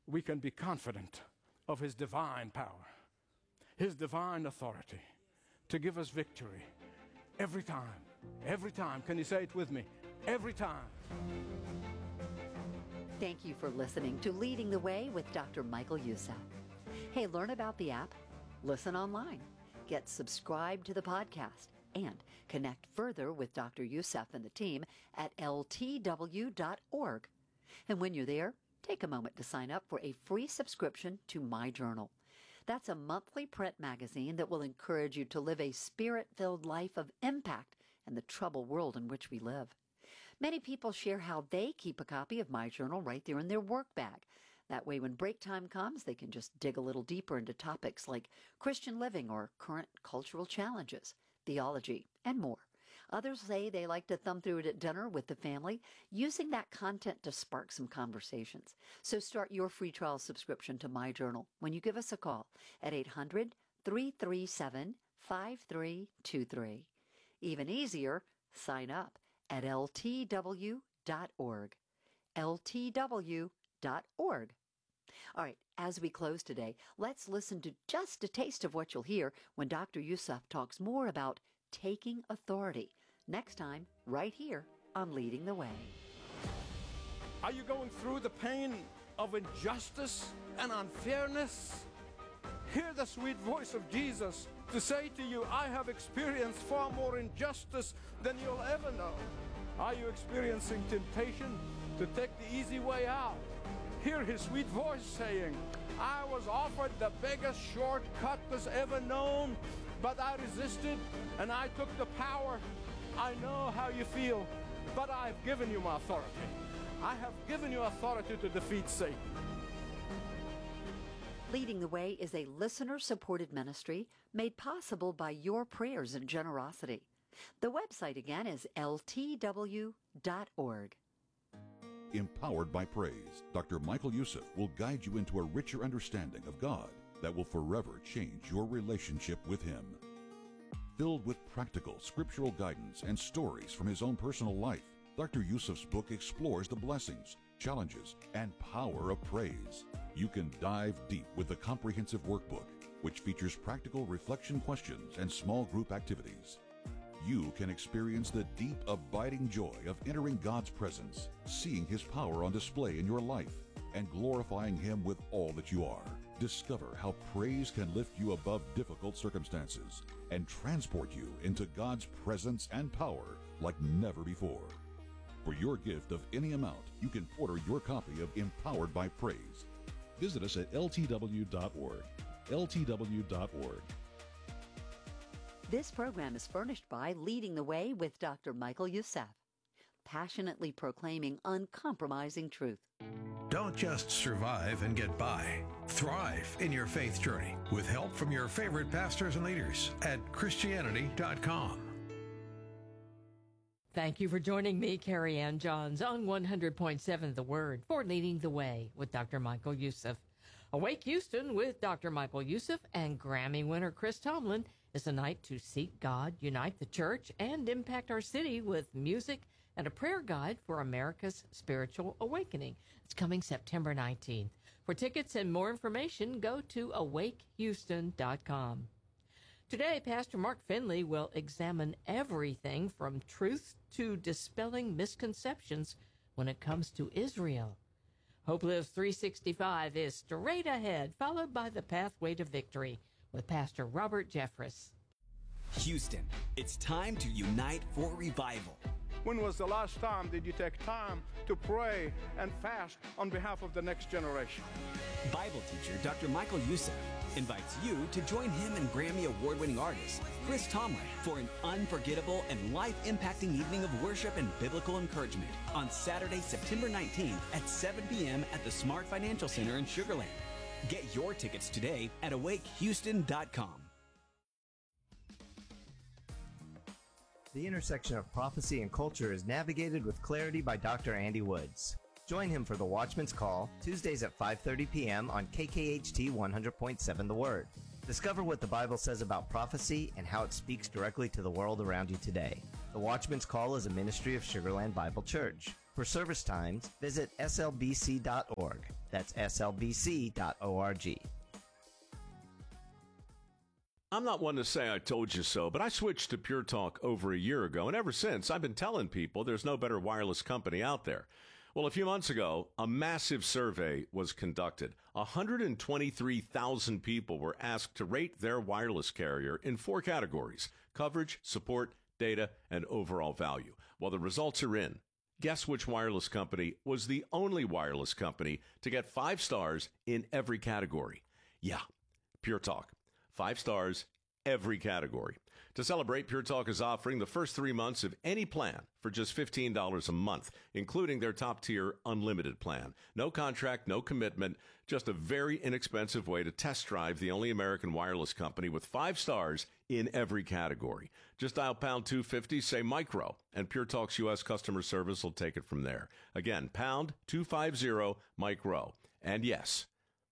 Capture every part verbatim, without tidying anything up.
we can be confident of His divine power, His divine authority to give us victory every time. Every time. Can you say it with me? Every time. Thank you for listening to Leading the Way with Doctor Michael Youssef. Hey, learn about the app, listen online, get subscribed to the podcast, and connect further with Doctor Youssef and the team at L T W dot org. And when you're there, take a moment to sign up for a free subscription to My Journal. That's a monthly print magazine that will encourage you to live a spirit-filled life of impact in the troubled world in which we live. Many people share how they keep a copy of My Journal right there in their work bag. That way, when break time comes, they can just dig a little deeper into topics like Christian living or current cultural challenges, theology, and more. Others say they like to thumb through it at dinner with the family, using that content to spark some conversations. So start your free trial subscription to My Journal when you give us a call at eight hundred, three three seven, five three two three. Even easier, sign up at L T W dot org. L T W dot org. All right, as we close today, let's listen to just a taste of what you'll hear when Doctor Youssef talks more about taking authority. Next time, right here on Leading the Way. Are you going through the pain of injustice and unfairness? Hear the sweet voice of Jesus to say to you, I have experienced far more injustice than you'll ever know. Are you experiencing temptation to take the easy way out? Hear His sweet voice saying, I was offered the biggest shortcut that's ever known, but I resisted and I took the power. I know how you feel, but I've given you my authority. I have given you authority to defeat Satan. Leading the Way is a listener-supported ministry made possible by your prayers and generosity. The website again is L T W dot org. Empowered by Praise, Doctor Michael Youssef will guide you into a richer understanding of God that will forever change your relationship with Him. Filled with practical scriptural guidance and stories from his own personal life, Doctor Youssef's book explores the blessings, challenges, and power of praise. You can dive deep with the comprehensive workbook, which features practical reflection questions and small group activities. You can experience the deep, abiding joy of entering God's presence, seeing His power on display in your life, and glorifying Him with all that you are. Discover how praise can lift you above difficult circumstances and transport you into God's presence and power like never before. For your gift of any amount, you can order your copy of Empowered by Praise. Visit us at L T W dot org. L T W dot org. This program is furnished by Leading the Way with Doctor Michael Youssef, passionately proclaiming uncompromising truth. Don't just survive and get by. Thrive in your faith journey with help from your favorite pastors and leaders at Christianity dot com. Thank you for joining me, Carrie Ann Johns, on one hundred point seven The Word for Leading the Way with Doctor Michael Youssef. Awake Houston with Doctor Michael Youssef and Grammy winner Chris Tomlin is a night to seek God, unite the church, and impact our city with music and a prayer guide for America's spiritual awakening. It's coming September nineteenth. For tickets and more information, go to awake houston dot com. Today, Pastor Mark Finley will examine everything from truth to dispelling misconceptions when it comes to Israel. Hope Lives three sixty-five is straight ahead, followed by the Pathway to Victory with Pastor Robert Jeffress. Houston, it's time to unite for revival. When was the last time did you take time to pray and fast on behalf of the next generation? Bible teacher Doctor Michael Youssef invites you to join him and Grammy Award-winning artist Chris Tomlin for an unforgettable and life-impacting evening of worship and biblical encouragement on Saturday, September nineteenth at seven p.m. at the Smart Financial Center in Sugar Land. Get your tickets today at awake houston dot com. The intersection of prophecy and culture is navigated with clarity by Doctor Andy Woods. Join him for the Watchman's Call, Tuesdays at five thirty p.m. on K K H T one hundred point seven The Word. Discover what the Bible says about prophecy and how it speaks directly to the world around you today. The Watchman's Call is a ministry of Sugar Land Bible Church. For service times, visit S L B C dot org. That's S L B C dot org. I'm not one to say I told you so, but I switched to Pure Talk over a year ago, and ever since, I've been telling people there's no better wireless company out there. Well, a few months ago, a massive survey was conducted. one hundred twenty-three thousand people were asked to rate their wireless carrier in four categories: coverage, support, data, and overall value. Well, the results are in. Guess which wireless company was the only wireless company to get five stars in every category? Yeah, Pure Talk. Five stars, every category. To celebrate, Pure Talk is offering the first three months of any plan for just fifteen dollars a month, including their top-tier unlimited plan. No contract, no commitment, just a very inexpensive way to test drive the only American wireless company with five stars in every category. Just dial pound two fifty, say micro, and Pure Talk's U S customer service will take it from there. Again, pound two fifty, micro. And yes,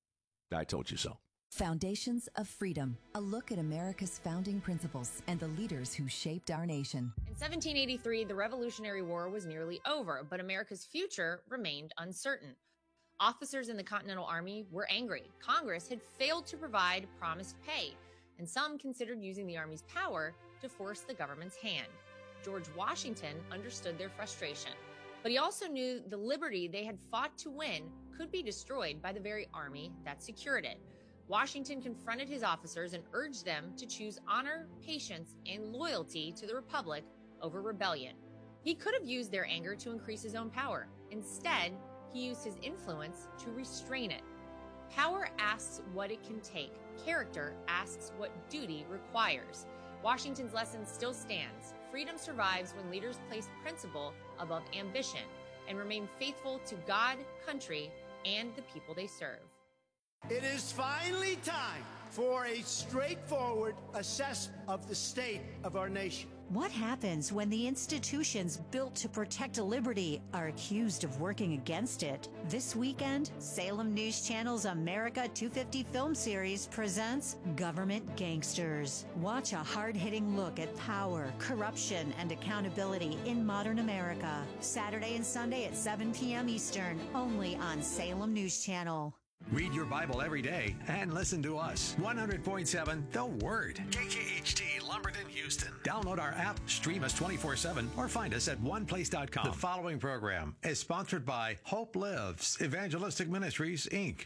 I told you so. Foundations of Freedom, a look at America's founding principles and the leaders who shaped our nation. In seventeen eighty-three, the Revolutionary War was nearly over, but America's future remained uncertain. Officers in the Continental Army were angry. Congress had failed to provide promised pay, and some considered using the Army's power to force the government's hand. George Washington understood their frustration, but he also knew the liberty they had fought to win could be destroyed by the very army that secured it. Washington confronted his officers and urged them to choose honor, patience, and loyalty to the Republic over rebellion. He could have used their anger to increase his own power. Instead, he used his influence to restrain it. Power asks what it can take. Character asks what duty requires. Washington's lesson still stands. Freedom survives when leaders place principle above ambition and remain faithful to God, country, and the people they serve. It is finally time for a straightforward assessment of the state of our nation. What happens when the institutions built to protect liberty are accused of working against it? This weekend, Salem News Channel's America two fifty film series presents Government Gangsters. Watch a hard-hitting look at power, corruption, and accountability in modern America. Saturday and Sunday at seven p.m. Eastern, only on Salem News Channel. Read your Bible every day and listen to us. one hundred point seven The Word. K K H T, Lumberton, Houston. Download our app, stream us twenty-four seven, or find us at one place dot com. The following program is sponsored by Hope Lives Evangelistic Ministries, Incorporated.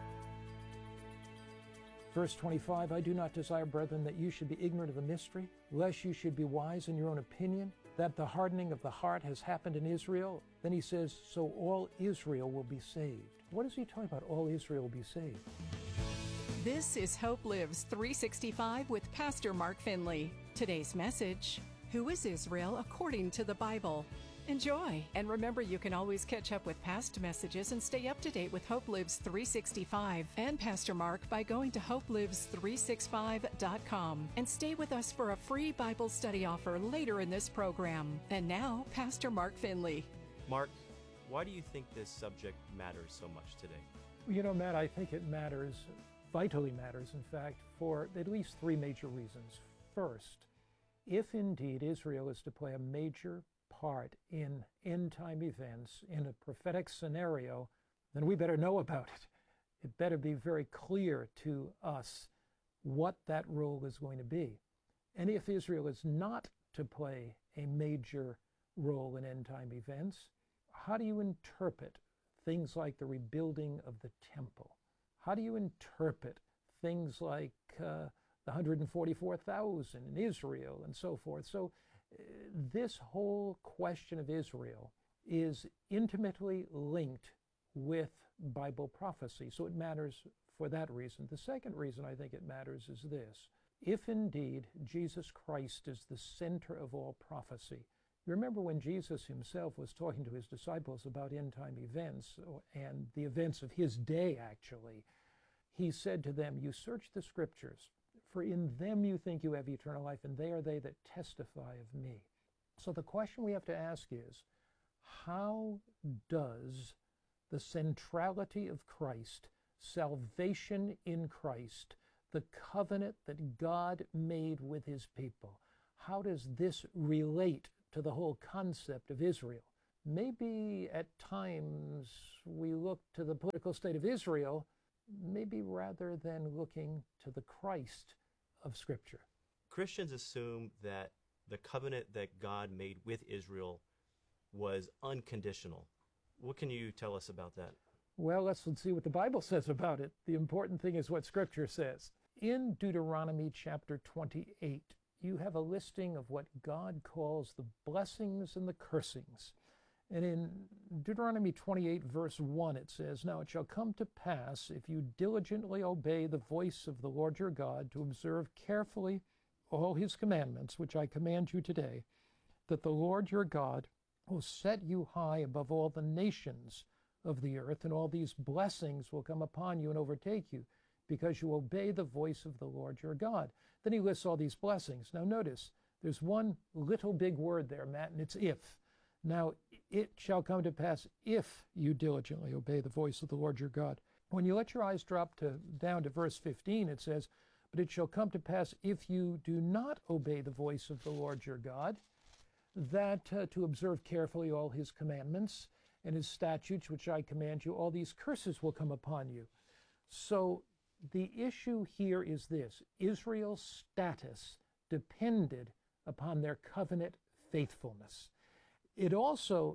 Verse twenty-five, I do not desire, brethren, that you should be ignorant of the mystery, lest you should be wise in your own opinion, that the hardening of the heart has happened in Israel. Then he says, so all Israel will be saved. What is he talking about, all Israel will be saved? This is Hope Lives three sixty-five with Pastor Mark Finley. Today's message, who is Israel according to the Bible? Enjoy, and remember you can always catch up with past messages and stay up to date with Hope Lives three sixty-five and Pastor Mark by going to hope lives three sixty-five dot com and stay with us for a free Bible study offer later in this program. And now, Pastor Mark Finley. Mark, why do you think this subject matters so much today? You know, Matt, I think it matters, vitally matters, in fact, for at least three major reasons. First, if indeed Israel is to play a major part in end-time events, in a prophetic scenario, then we better know about it. It better be very clear to us what that role is going to be. And if Israel is not to play a major role in end-time events, how do you interpret things like the rebuilding of the temple? How do you interpret things like uh, the one hundred forty-four thousand in Israel and so forth? So uh, this whole question of Israel is intimately linked with Bible prophecy. So it matters for that reason. The second reason I think it matters is this. If indeed Jesus Christ is the center of all prophecy, you remember when Jesus himself was talking to his disciples about end-time events, and the events of his day, actually, he said to them, you search the scriptures, for in them you think you have eternal life, and they are they that testify of me. So the question we have to ask is, how does the centrality of Christ, salvation in Christ, the covenant that God made with his people, how does this relate to the whole concept of Israel? maybe at times we look to the political state of Israel, maybe rather than looking to the Christ of Scripture. Christians assume that the covenant that God made with Israel was unconditional. What can you tell us about that? Well, let's, let's see what the Bible says about it. The important thing is what Scripture says. In Deuteronomy chapter twenty-eight, you have a listing of what God calls the blessings and the cursings. And in Deuteronomy twenty-eight, verse one, it says, "Now it shall come to pass, if you diligently obey the voice of the Lord your God, to observe carefully all his commandments, which I command you today, that the Lord your God will set you high above all the nations of the earth, and all these blessings will come upon you and overtake you, because you obey the voice of the Lord your God." Then he lists all these blessings. Now notice, there's one little big word there, Matt, and it's if. Now, it shall come to pass if you diligently obey the voice of the Lord your God. When you let your eyes drop to down to verse fifteen, it says, "But it shall come to pass if you do not obey the voice of the Lord your God, that uh, to observe carefully all his commandments and his statutes, which I command you, all these curses will come upon you." So the issue here is this: Israel's status depended upon their covenant faithfulness. It also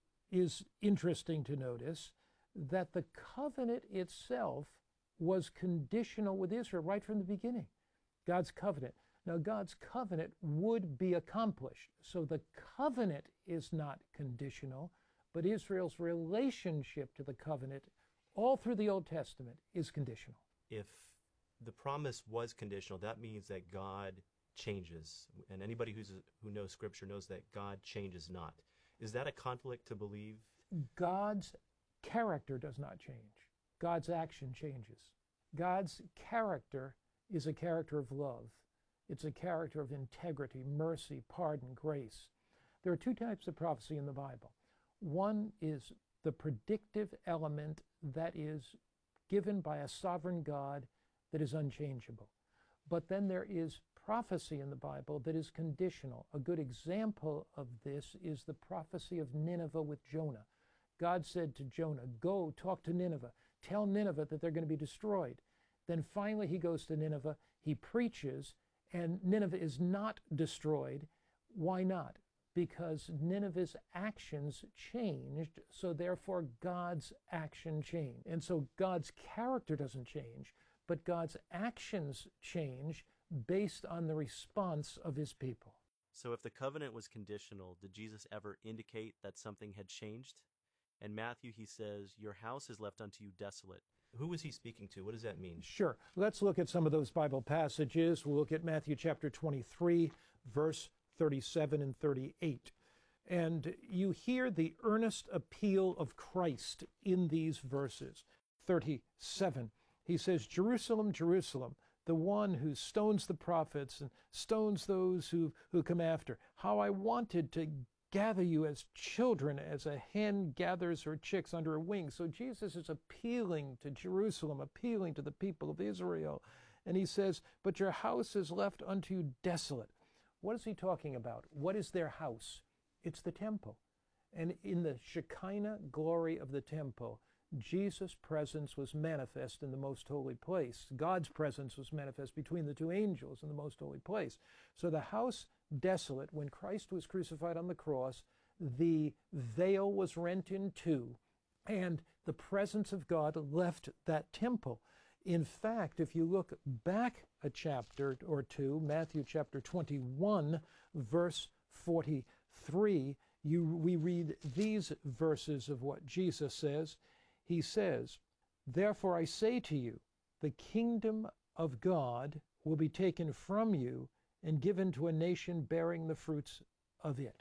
is interesting to notice that the covenant itself was conditional with Israel right from the beginning. God's covenant. Now, God's covenant would be accomplished. So the covenant is not conditional, but Israel's relationship to the covenant all through the Old Testament is conditional. If the promise was conditional, that means that God changes. And anybody who's who knows Scripture knows that God changes not. Is that a conflict to believe? God's character does not change. God's action changes. God's character is a character of love. It's a character of integrity, mercy, pardon, grace. There are two types of prophecy in the Bible. One is the predictive element that is given by a sovereign God that is unchangeable. But then there is prophecy in the Bible that is conditional. A good example of this is the prophecy of Nineveh with Jonah. God said to Jonah, "Go talk to Nineveh. Tell Nineveh that they're going to be destroyed." Then finally he goes to Nineveh, he preaches, and Nineveh is not destroyed. Why not? Because Nineveh's actions changed, so therefore God's action changed. And so God's character doesn't change, but God's actions change based on the response of his people. So if the covenant was conditional, did Jesus ever indicate that something had changed? In Matthew, he says, "Your house is left unto you desolate." Who was he speaking to? What does that mean? Sure. Let's look at some of those Bible passages. We'll look at Matthew chapter twenty-three, verse thirty-seven and thirty-eight. And you hear the earnest appeal of Christ in these verses. thirty-seven, he says, "Jerusalem, Jerusalem, the one who stones the prophets and stones those who, who come after. How I wanted to gather you as children, as a hen gathers her chicks under her wing." So Jesus is appealing to Jerusalem, appealing to the people of Israel. And he says, "But your house is left unto you desolate." What is he talking about? What is their house? It's the temple. And in the Shekinah glory of the temple, Jesus' presence was manifest in the most holy place. God's presence was manifest between the two angels in the most holy place. So the house desolate, when Christ was crucified on the cross, the veil was rent in two, and the presence of God left that temple. In fact, if you look back a chapter or two, Matthew chapter twenty-one, verse forty-three, you, we read these verses of what Jesus says. He says, "Therefore I say to you, the kingdom of God will be taken from you and given to a nation bearing the fruits of it."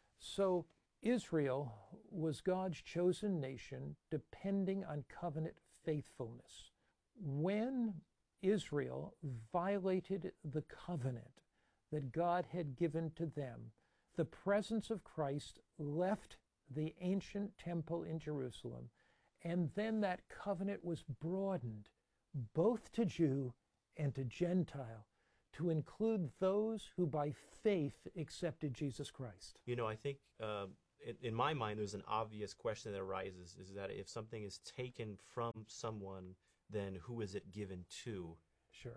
So Israel was God's chosen nation, depending on covenant faithfulness. When Israel violated the covenant that God had given to them, the presence of Christ left the ancient temple in Jerusalem, and then that covenant was broadened both to Jew and to Gentile, to include those who by faith accepted Jesus Christ. You know, I think uh, in, in my mind, there's an obvious question that arises, is that if something is taken from someone, then who is it given to? Sure.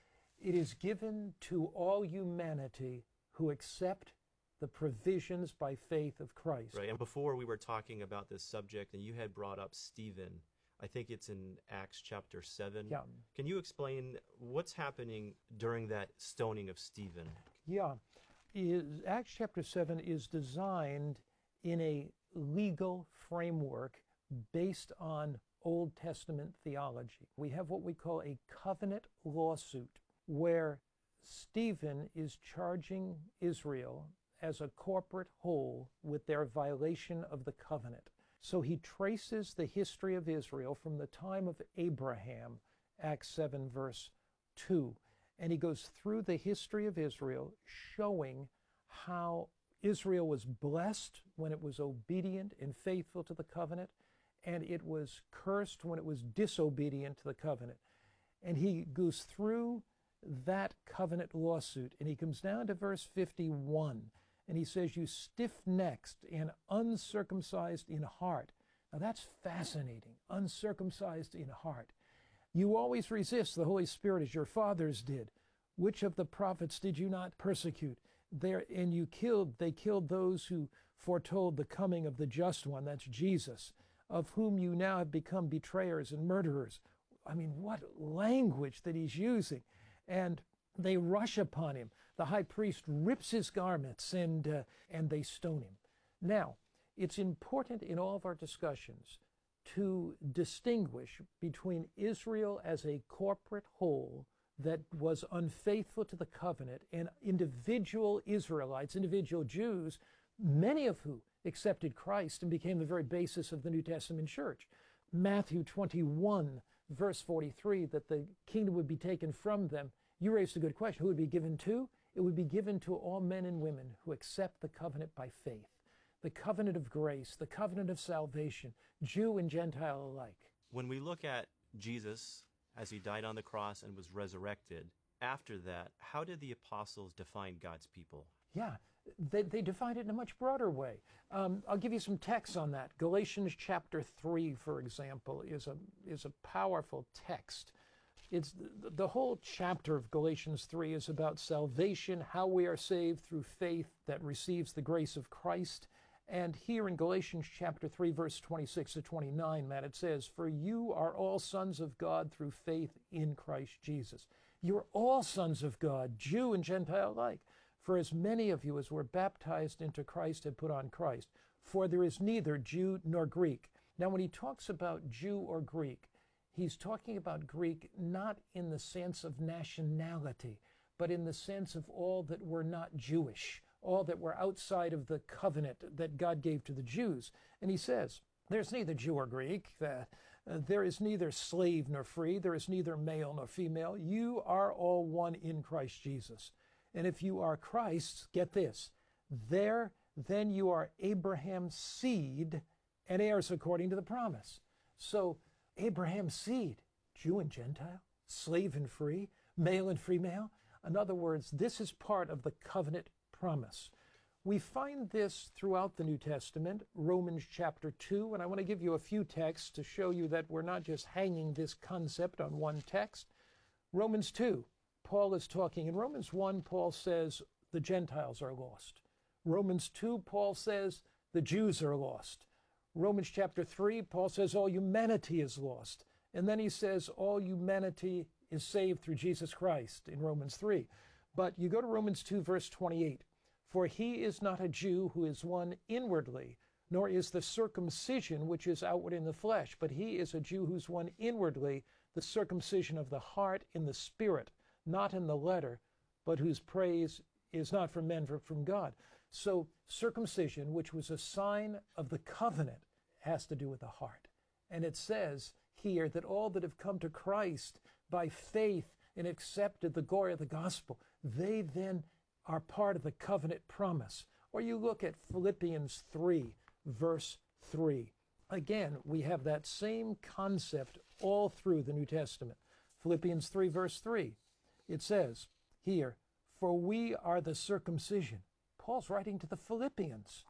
It is given to all humanity who accept the provisions by faith of Christ. Right. And before we were talking about this subject, and you had brought up Stephen. I think it's in Acts chapter seven. Yeah. Can you explain what's happening during that stoning of Stephen? Yeah. Is, Acts chapter seven is designed in a legal framework based on Old Testament theology. We have what we call a covenant lawsuit, where Stephen is charging Israel as a corporate whole with their violation of the covenant. So he traces the history of Israel from the time of Abraham, Acts seven, verse two. And he goes through the history of Israel, showing how Israel was blessed when it was obedient and faithful to the covenant, and it was cursed when it was disobedient to the covenant. And he goes through that covenant lawsuit, and he comes down to verse fifty-one. And he says, you stiff-necked and uncircumcised in heart. Now that's fascinating, uncircumcised in heart. You always resist the Holy Spirit as your fathers did. Which of the prophets did you not persecute? There, and you killed, they killed those who foretold the coming of the just one, that's Jesus, of whom you now have become betrayers and murderers. I mean, what language that he's using. And they rush upon him. The high priest rips his garments, and, uh, and they stone him. Now, it's important in all of our discussions to distinguish between Israel as a corporate whole that was unfaithful to the covenant and individual Israelites, individual Jews, many of whom accepted Christ and became the very basis of the New Testament church. Matthew twenty-one, verse forty-three, that the kingdom would be taken from them. You raised a good question. Who would be given to? It would be given to all men and women who accept the covenant by faith, the covenant of grace, the covenant of salvation, Jew and Gentile alike. When we look at Jesus as he died on the cross and was resurrected, after that, how did the apostles define God's people? Yeah, they, they defined it in a much broader way. Um, I'll give you some texts on that. Galatians chapter three, for example, is a, is a powerful text. It's the, the whole chapter of Galatians three is about salvation, how we are saved through faith that receives the grace of Christ. And here in Galatians chapter three, verse twenty-six to twenty-nine, Matt, it says, for you are all sons of God through faith in Christ Jesus. You're all sons of God, Jew and Gentile alike. For as many of you as were baptized into Christ have put on Christ. For there is neither Jew nor Greek. Now, when he talks about Jew or Greek, he's talking about Greek not in the sense of nationality, but in the sense of all that were not Jewish, all that were outside of the covenant that God gave to the Jews. And he says, there's neither Jew or Greek, uh, uh, there is neither slave nor free, there is neither male nor female. You are all one in Christ Jesus. And if you are Christ's, get this, there then you are Abraham's seed and heirs according to the promise. So Abraham's seed, Jew and Gentile, slave and free, male and female. In other words, this is part of the covenant promise. We find this throughout the New Testament, Romans chapter two, and I want to give you a few texts to show you that we're not just hanging this concept on one text. Romans two, Paul is talking. In Romans one, Paul says the Gentiles are lost. Romans two, Paul says the Jews are lost. Romans chapter three, Paul says all humanity is lost. And then he says all humanity is saved through Jesus Christ in Romans three. But you go to Romans two, verse twenty-eight. For he is not a Jew who is one inwardly, nor is the circumcision which is outward in the flesh, but he is a Jew who's one inwardly, the circumcision of the heart in the spirit, not in the letter, but whose praise is not from men, but from God. So circumcision, which was a sign of the covenant, has to do with the heart. And it says here that all that have come to Christ by faith and accepted the glory of the gospel, they then are part of the covenant promise. Or you look at Philippians three, verse three. Again, we have that same concept all through the New Testament. Philippians three, verse three. It says here, for we are the circumcision. Paul's writing to the Philippians.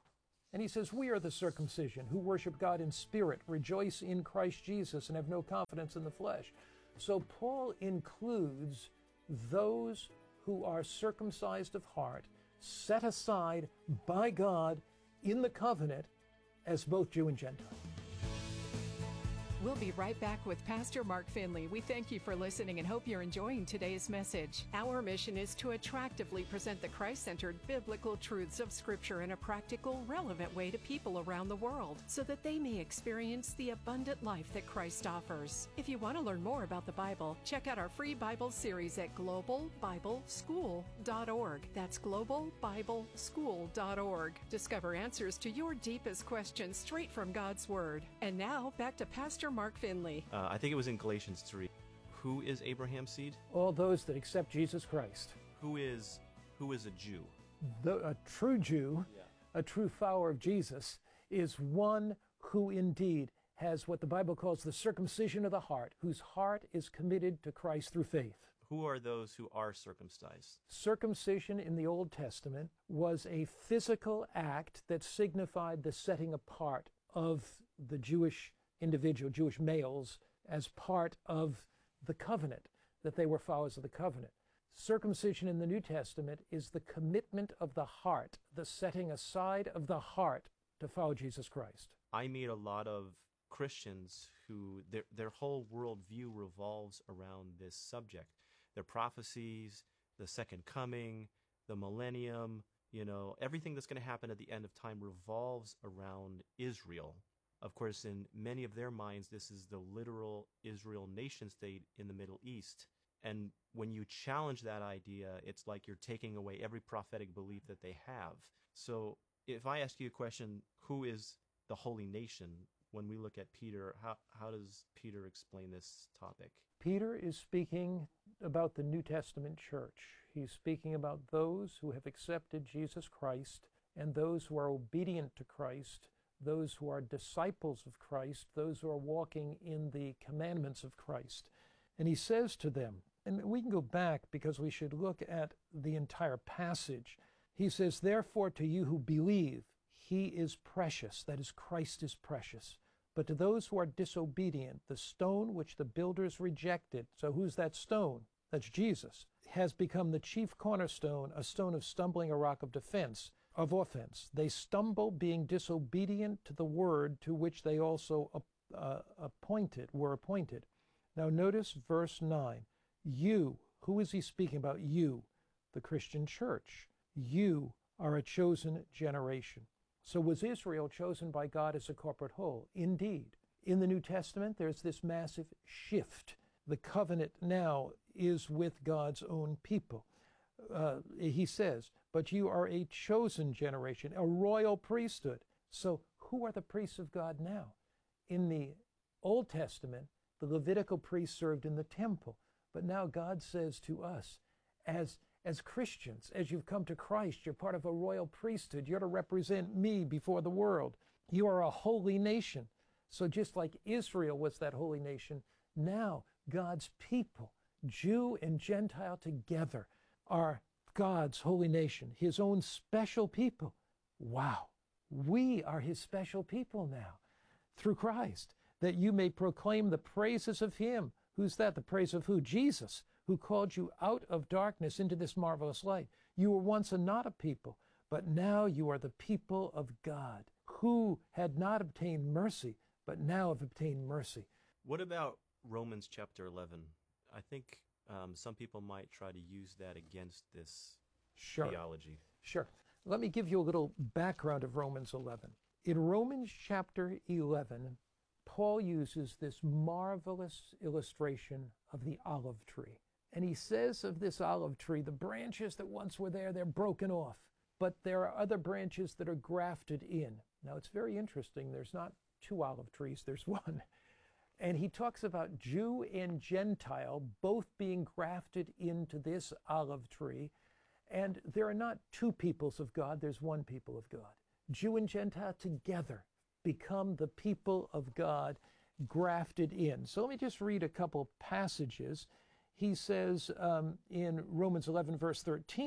And he says, we are the circumcision who worship God in spirit, rejoice in Christ Jesus, and have no confidence in the flesh. So Paul includes those who are circumcised of heart, set aside by God in the covenant as both Jew and Gentile. We'll be right back with Pastor Mark Finley. We thank you for listening and hope you're enjoying today's message. Our mission is to attractively present the Christ-centered biblical truths of Scripture in a practical, relevant way to people around the world so that they may experience the abundant life that Christ offers. If you want to learn more about the Bible, check out our free Bible series at global bible school dot org. That's global bible school dot org. Discover answers to your deepest questions straight from God's Word. And now, back to Pastor Mark Finley. Uh, I think it was in Galatians three. Who is Abraham's seed? All those that accept Jesus Christ. Who is who is a Jew? The, a true Jew, yeah. a true follower of Jesus, is one who indeed has what the Bible calls the circumcision of the heart, whose heart is committed to Christ through faith. Who are those who are circumcised? Circumcision in the Old Testament was a physical act that signified the setting apart of the Jewish individual, Jewish males, as part of the covenant, that they were followers of the covenant. Circumcision in the New Testament is the commitment of the heart, the setting aside of the heart to follow Jesus Christ. I meet a lot of Christians who their their whole worldview revolves around this subject. Their prophecies, the second coming, the millennium, you know, everything that's going to happen at the end of time revolves around Israel. Of course, in many of their minds, this is the literal Israel nation state in the Middle East. And when you challenge that idea, it's like you're taking away every prophetic belief that they have. So if I ask you a question, who is the holy nation? When we look at Peter, how, how does Peter explain this topic? Peter is speaking about the New Testament church. He's speaking about those who have accepted Jesus Christ and those who are obedient to Christ, those who are disciples of Christ, those who are walking in the commandments of Christ. And he says to them, and we can go back because we should look at the entire passage. He says, therefore to you who believe, he is precious, that is, Christ is precious. But to those who are disobedient, the stone which the builders rejected, so who's that stone? That's Jesus, has become the chief cornerstone, a stone of stumbling, a rock of defense, of offense. They stumble being disobedient to the word to which they also uh, appointed, were appointed. Now notice verse nine. You, who is he speaking about? You, the Christian church. You are a chosen generation. So was Israel chosen by God as a corporate whole? Indeed. In the New Testament, there's this massive shift. The covenant now is with God's own people. Uh, he says, but you are a chosen generation, a royal priesthood. So who are the priests of God now? In the Old Testament, the Levitical priests served in the temple. But now God says to us, as As Christians, as you've come to Christ, you're part of a royal priesthood. You're to represent me before the world. You are a holy nation. So just like Israel was that holy nation, now God's people, Jew and Gentile together, are God's holy nation, his own special people. Wow, we are his special people now through Christ, that you may proclaim the praises of him. Who's that? The praise of who? Jesus, who called you out of darkness into this marvelous light. You were once a not a people, but now you are the people of God, who had not obtained mercy, but now have obtained mercy. What about Romans chapter eleven? I think um, some people might try to use that against this sure. theology. Sure. Let me give you a little background of Romans eleven. In Romans chapter eleven, Paul uses this marvelous illustration of the olive tree. And he says of this olive tree, the branches that once were there, they're broken off. But there are other branches that are grafted in. Now, it's very interesting. There's not two olive trees, there's one. And he talks about Jew and Gentile both being grafted into this olive tree. And there are not two peoples of God, there's one people of God. Jew and Gentile together become the people of God grafted in. So let me just read a couple passages. He says um, in Romans eleven, verse thirteen,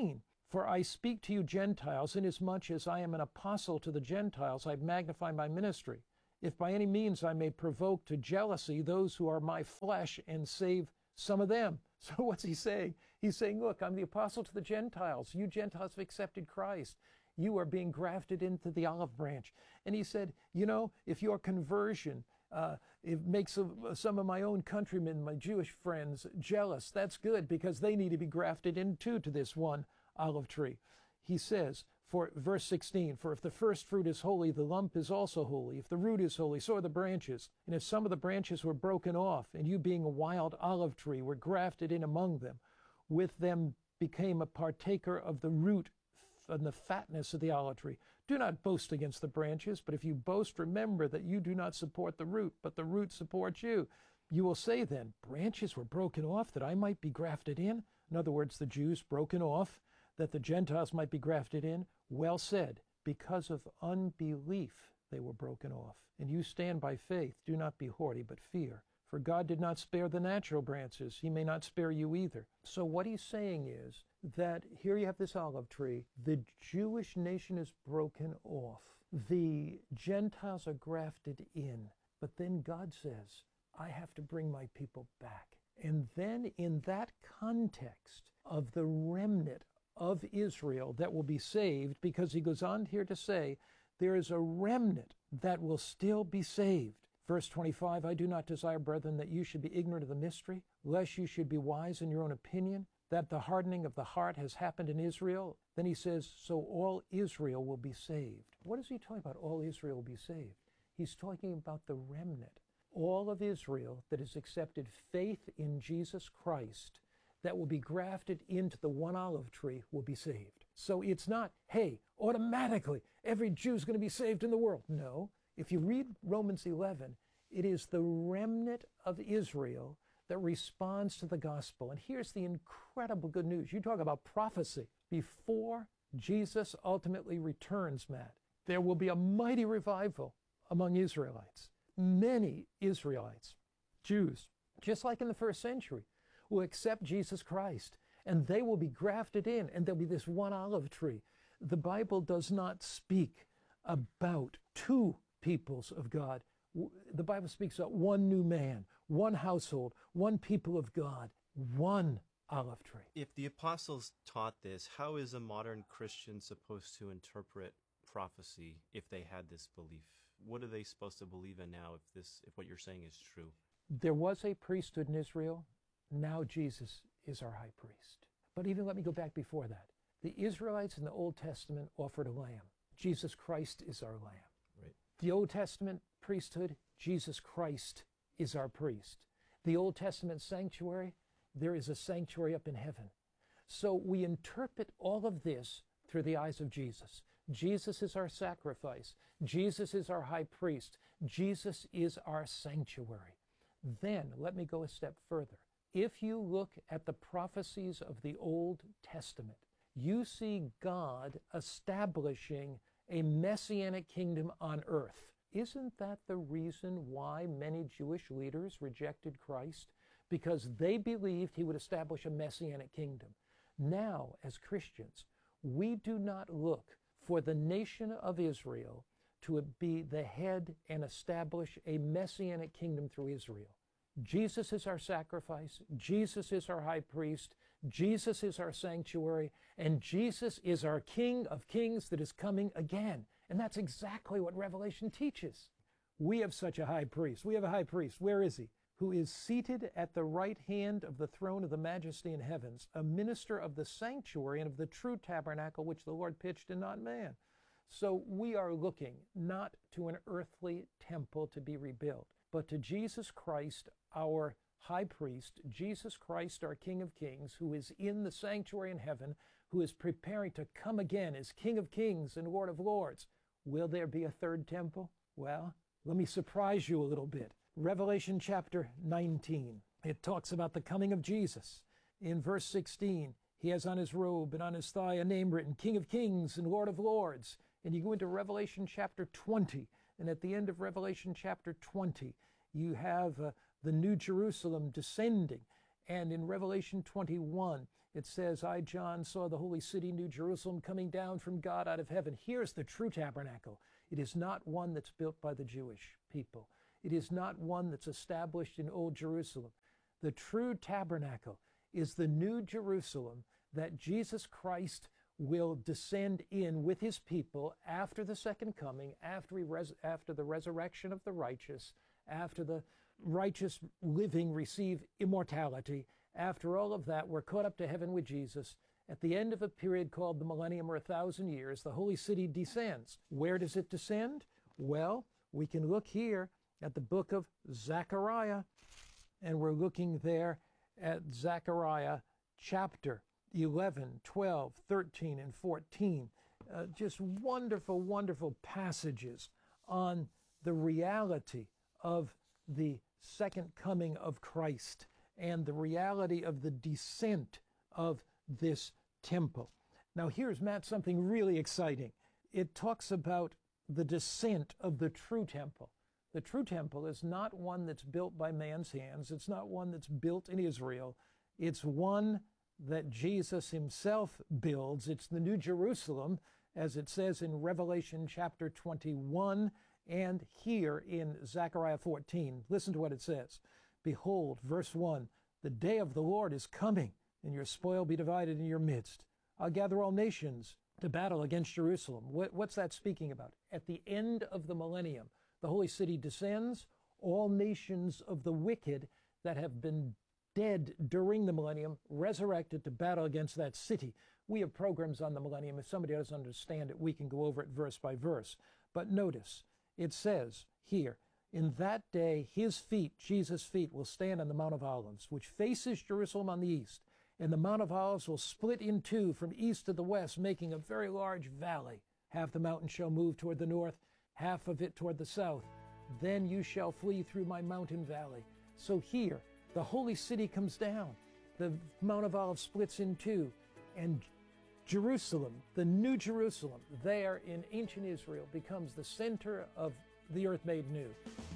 For I speak to you Gentiles, inasmuch as I am an apostle to the Gentiles, I magnify my ministry. If by any means I may provoke to jealousy those who are my flesh and save some of them. So what's he saying? He's saying, look, I'm the apostle to the Gentiles. You Gentiles have accepted Christ. You are being grafted into the olive branch. And he said, you know, if your conversion uh, it makes uh, some of my own countrymen, my Jewish friends, jealous, that's good, because they need to be grafted into to this one olive tree. He says, for verse sixteen, for if the first fruit is holy, the lump is also holy. If the root is holy, so are the branches. And if some of the branches were broken off, and you being a wild olive tree were grafted in among them, with them became a partaker of the root and the fatness of the olive tree. Do not boast against the branches, but if you boast, remember that you do not support the root, but the root supports you. You will say then, branches were broken off that I might be grafted in. In other words, the Jews broken off that the Gentiles might be grafted in. Well said, because of unbelief they were broken off. And you stand by faith. Do not be haughty, but fear. For God did not spare the natural branches. He may not spare you either. So what he's saying is that here you have this olive tree. The Jewish nation is broken off. The Gentiles are grafted in. But then God says, I have to bring my people back. And then in that context of the remnant of Israel that will be saved, because he goes on here to say, there is a remnant that will still be saved. Verse twenty-five, I do not desire, brethren, that you should be ignorant of the mystery, lest you should be wise in your own opinion, that the hardening of the heart has happened in Israel. Then he says, so all Israel will be saved. What is he talking about, all Israel will be saved? He's talking about the remnant. All of Israel that has accepted faith in Jesus Christ, that will be grafted into the one olive tree, will be saved. So it's not, hey, automatically every Jew is going to be saved in the world. No. If you read Romans eleven, it is the remnant of Israel that responds to the gospel. And here's the incredible good news. You talk about prophecy. Before Jesus ultimately returns, Matt, there will be a mighty revival among Israelites. Many Israelites, Jews, just like in the first century, will accept Jesus Christ, and they will be grafted in, and there'll be this one olive tree. The Bible does not speak about two peoples of God. The Bible speaks about one new man, one household, one people of God, one olive tree. If the apostles taught this, how is a modern Christian supposed to interpret prophecy if they had this belief? What are they supposed to believe in now if this, if what you're saying is true? There was a priesthood in Israel. Now Jesus is our high priest. But even let me go back before that. The Israelites in the Old Testament offered a lamb. Jesus Christ is our lamb. Right. The Old Testament priesthood, Jesus Christ is our priest. The Old Testament sanctuary, there is a sanctuary up in heaven. So we interpret all of this through the eyes of Jesus. Jesus is our sacrifice. Jesus is our high priest. Jesus is our sanctuary. Then, let me go a step further. If you look at the prophecies of the Old Testament, you see God establishing a messianic kingdom on earth. Isn't that the reason why many Jewish leaders rejected Christ? Because they believed he would establish a messianic kingdom. Now, as Christians, we do not look for the nation of Israel to be the head and establish a messianic kingdom through Israel. Jesus is our sacrifice. Jesus is our high priest. Jesus is our sanctuary. And Jesus is our King of kings that is coming again. And that's exactly what Revelation teaches. We have such a high priest. We have a high priest. Where is he? Who is seated at the right hand of the throne of the majesty in heavens, a minister of the sanctuary and of the true tabernacle which the Lord pitched and not man. So we are looking not to an earthly temple to be rebuilt, but to Jesus Christ, our high priest, Jesus Christ, our King of kings, who is in the sanctuary in heaven, who is preparing to come again as King of kings and Lord of lords. Will there be a third temple? Well, let me surprise you a little bit. Revelation chapter nineteen, it talks about the coming of Jesus. In verse sixteen, he has on his robe and on his thigh a name written, King of kings and Lord of lords. And you go into Revelation chapter twenty, and at the end of Revelation chapter twenty, you have uh, the New Jerusalem descending, And in Revelation twenty-one, it says, I, John, saw the holy city, New Jerusalem, coming down from God out of heaven. Here's the true tabernacle. It is not one that's built by the Jewish people. It is not one that's established in Old Jerusalem. The true tabernacle is the New Jerusalem that Jesus Christ will descend in with his people after the second coming, after, he res- after the resurrection of the righteous, after the righteous living receive immortality. After all of that, we're caught up to heaven with Jesus. At the end of a period called the millennium, or a thousand years, the holy city descends. Where does it descend? Well, we can look here at the book of Zechariah, and we're looking there at Zechariah chapter eleven, twelve, thirteen, and fourteen. Uh, just wonderful, wonderful passages on the reality of the second coming of Christ and the reality of the descent of this temple. Now here's, Matt, something really exciting. It talks about the descent of the true temple. The true temple is not one that's built by man's hands. It's not one that's built in Israel. It's one that Jesus himself builds. It's the New Jerusalem, as it says in Revelation chapter twenty-one and here in Zechariah fourteen. Listen to what it says. Behold, verse one, the day of the Lord is coming, and your spoil be divided in your midst. I'll gather all nations to battle against Jerusalem. What, what's that speaking about? At the end of the millennium, the holy city descends. All nations of the wicked that have been dead during the millennium, resurrected to battle against that city. We have programs on the millennium. If somebody doesn't understand it, we can go over it verse by verse. But notice, it says here, in that day, his feet, Jesus' feet, will stand on the Mount of Olives, which faces Jerusalem on the east. And the Mount of Olives will split in two from east to the west, making a very large valley. Half the mountain shall move toward the north, half of it toward the south. Then you shall flee through my mountain valley. So here, the holy city comes down. The Mount of Olives splits in two. And Jerusalem, the New Jerusalem, there in ancient Israel, becomes the center of the earth made new.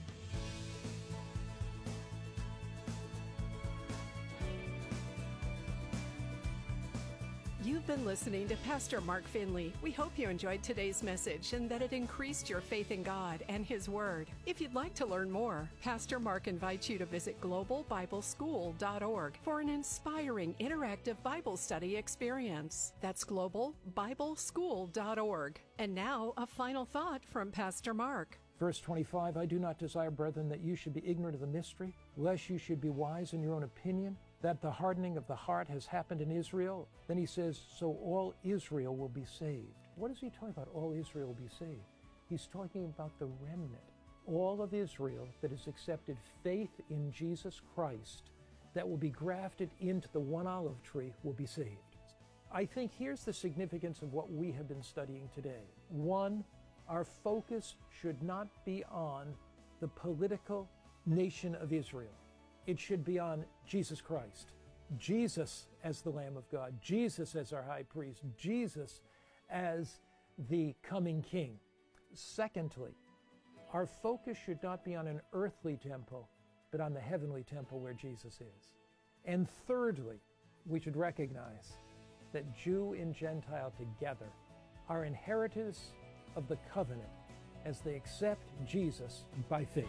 You've been listening to Pastor Mark Finley. We hope you enjoyed today's message and that it increased your faith in God and His Word. If you'd like to learn more, Pastor Mark invites you to visit global bible school dot org for an inspiring interactive Bible study experience. That's global bible school dot org. And now, a final thought from Pastor Mark. Verse twenty-five, I do not desire, brethren, that you should be ignorant of the mystery, lest you should be wise in your own opinion, that the hardening of the heart has happened in Israel. Then he says, so all Israel will be saved. What is he talking about, all Israel will be saved? He's talking about the remnant. All of Israel that has accepted faith in Jesus Christ, that will be grafted into the one olive tree, will be saved. I think here's the significance of what we have been studying today. One, our focus should not be on the political nation of Israel. It should be on Jesus Christ. Jesus as the Lamb of God. Jesus as our high priest. Jesus as the coming King. Secondly, our focus should not be on an earthly temple, but on the heavenly temple where Jesus is. And thirdly, we should recognize that Jew and Gentile together are inheritors of the covenant as they accept Jesus by faith.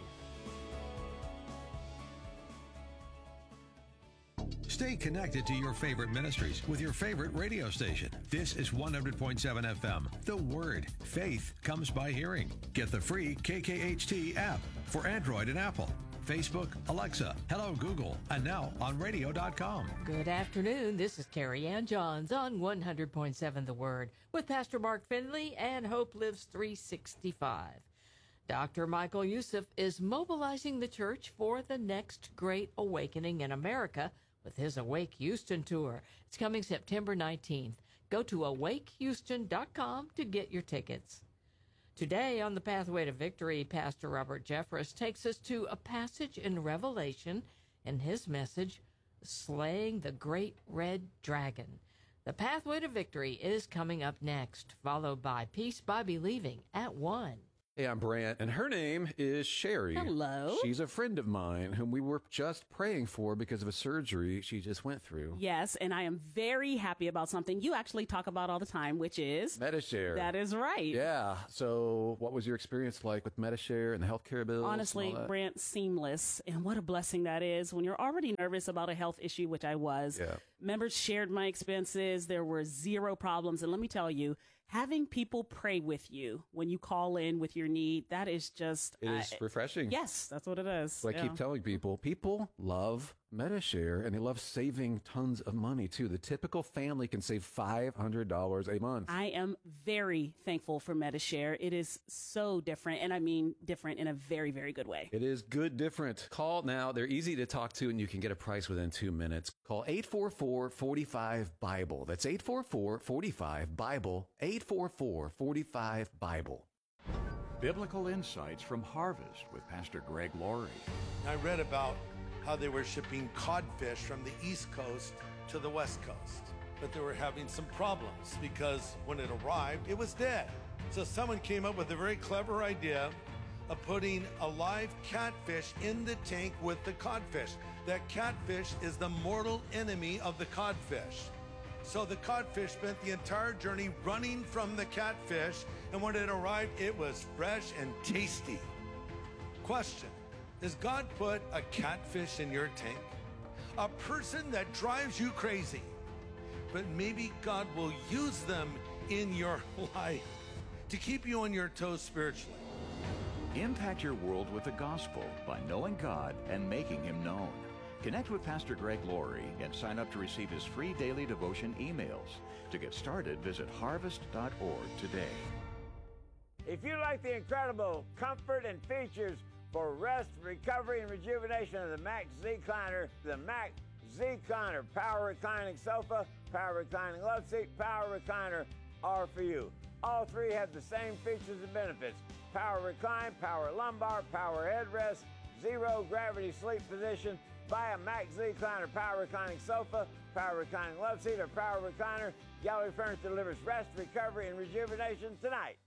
Stay connected to your favorite ministries with your favorite radio station. This is one hundred point seven F M. The Word. Faith comes by hearing. Get the free K K H T app for Android and Apple. Facebook, Alexa, Hello Google, and now on radio dot com. Good afternoon. This is Carrie Ann Johns on one hundred point seven The Word with Pastor Mark Finley and Hope Lives three sixty-five. Doctor Michael Youssef is mobilizing the church for the next great awakening in America with his Awake Houston tour. It's coming September nineteenth. Go to awake houston dot com to get your tickets. Today on the Pathway to Victory, Pastor Robert Jeffress takes us to a passage in Revelation and his message, Slaying the Great Red Dragon. The Pathway to Victory is coming up next, followed by Peace by Believing at one. Hey, I'm Brant, and her name is Sherry. Hello. She's a friend of mine whom we were just praying for because of a surgery she just went through. Yes, and I am very happy about something you actually talk about all the time, which is... Medi-Share. That is right. Yeah. So what was your experience like with Medi-Share and the healthcare bills? Honestly, Brant, seamless. And what a blessing that is when you're already nervous about a health issue, which I was. Yeah. Members shared my expenses. There were zero problems. And let me tell you, having people pray with you when you call in with your need, that is just... It is uh, refreshing. Yes, that's what it is. So I yeah. keep telling people, people love Medi-Share, and they love saving tons of money, too. The typical family can save five hundred dollars a month. I am very thankful for Medi-Share. It is so different, and I mean different in a very, very good way. It is good different. Call now. They're easy to talk to, and you can get a price within two minutes. Call eight four four, four five, BIBLE. That's eight four four, four five, BIBLE, eight four four, four five, BIBLE. Biblical Insights from Harvest with Pastor Greg Laurie. I read about how they were shipping codfish from the East Coast to the West Coast, but they were having some problems because when it arrived, it was dead. So someone came up with a very clever idea of putting a live catfish in the tank with the codfish. That catfish is the mortal enemy of the codfish. So the codfish spent the entire journey running from the catfish, and when it arrived, it was fresh and tasty. Question: does God put a catfish in your tank? A person that drives you crazy, but maybe God will use them in your life to keep you on your toes spiritually. Impact your world with the gospel by knowing God and making Him known. Connect with Pastor Greg Laurie and sign up to receive his free daily devotion emails. To get started, visit harvest dot org today. If you like the incredible comfort and features for rest, recovery, and rejuvenation of the Mac Z-Cliner, the Mac Z-Cliner Power Reclining Sofa, Power Reclining Love Seat, Power Recliner are for you. All three have the same features and benefits: power recline, power lumbar, power headrest, zero gravity sleep position. Buy a Mac Z-Cliner Power Reclining Sofa, Power Reclining Love Seat, or Power Recliner. Gallery Furniture delivers rest, recovery, and rejuvenation tonight.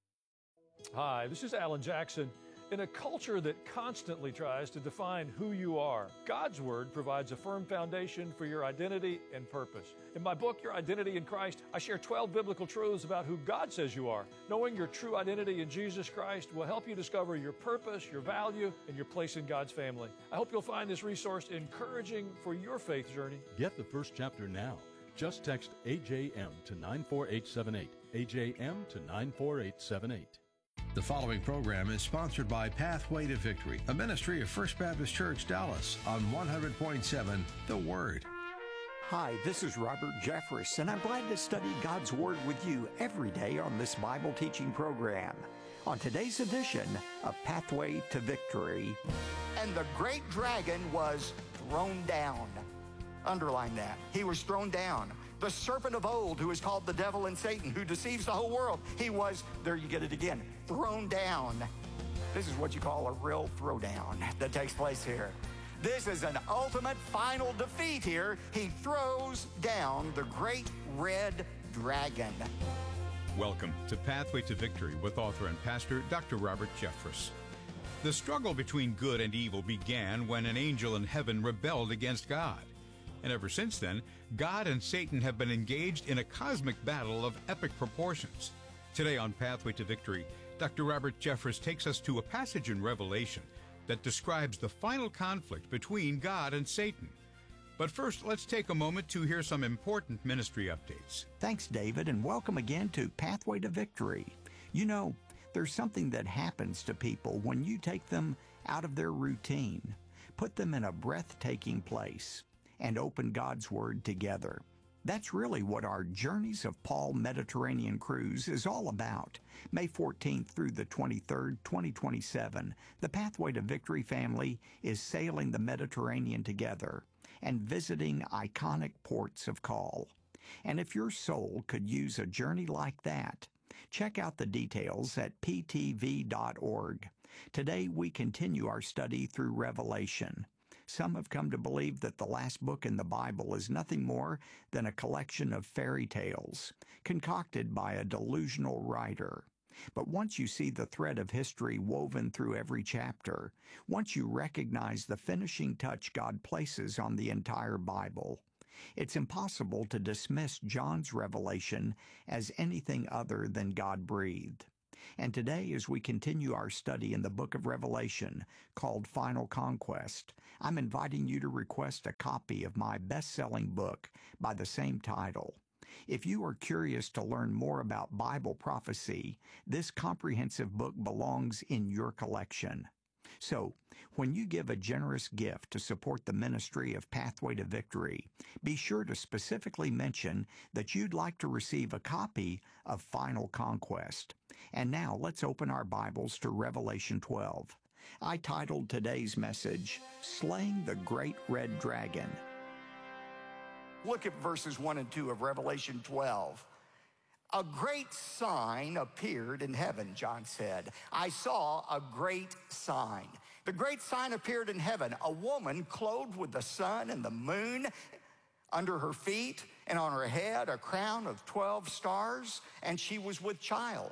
Hi, this is Alan Jackson. In a culture that constantly tries to define who you are, God's Word provides a firm foundation for your identity and purpose. In my book, Your Identity in Christ, I share twelve biblical truths about who God says you are. Knowing your true identity in Jesus Christ will help you discover your purpose, your value, and your place in God's family. I hope you'll find this resource encouraging for your faith journey. Get the first chapter now. Just text A J M to nine four eight seven eight. A J M to nine four eight seven eight. The following program is sponsored by Pathway to Victory, a ministry of First Baptist Church, Dallas, on one hundred point seven The Word. Hi, this is Robert Jeffress, and I'm glad to study God's Word with you every day on this Bible teaching program. On today's edition of Pathway to Victory. And the great dragon was thrown down. Underline that. He was thrown down. The serpent of old, who is called the devil and Satan, who deceives the whole world, he was, there you get it again, thrown down. This is what you call a real throwdown that takes place here. This is an ultimate final defeat here. He throws down the great red dragon. Welcome to Pathway to Victory with author and pastor Doctor Robert Jeffress. The struggle between good and evil began when an angel in heaven rebelled against God. And ever since then, God and Satan have been engaged in a cosmic battle of epic proportions. Today on Pathway to Victory, Doctor Robert Jeffress takes us to a passage in Revelation that describes the final conflict between God and Satan. But first, let's take a moment to hear some important ministry updates. Thanks, David, and welcome again to Pathway to Victory. You know, there's something that happens to people when you take them out of their routine, put them in a breathtaking place, and open God's Word together. That's really what our Journeys of Paul Mediterranean Cruise is all about. May fourteenth through the twenty-third, twenty twenty-seven, the Pathway to Victory family is sailing the Mediterranean together and visiting iconic ports of call. And if your soul could use a journey like that, check out the details at p t v dot org. Today we continue our study through Revelation. Some have come to believe that the last book in the Bible is nothing more than a collection of fairy tales concocted by a delusional writer. But once you see the thread of history woven through every chapter, once you recognize the finishing touch God places on the entire Bible, it's impossible to dismiss John's revelation as anything other than God-breathed. And today, as we continue our study in the book of Revelation called Final Conquest, I'm inviting you to request a copy of my best-selling book by the same title. If you are curious to learn more about Bible prophecy, this comprehensive book belongs in your collection. So, when you give a generous gift to support the ministry of Pathway to Victory, be sure to specifically mention that you'd like to receive a copy of Final Conquest. And now let's open our Bibles to Revelation twelve. I titled today's message, Slaying the Great Red Dragon. Look at verses one and two of Revelation twelve. A great sign appeared in heaven, John said. I saw a great sign. The great sign appeared in heaven, a woman clothed with the sun and the moon under her feet, and on her head a crown of twelve stars, and she was with child.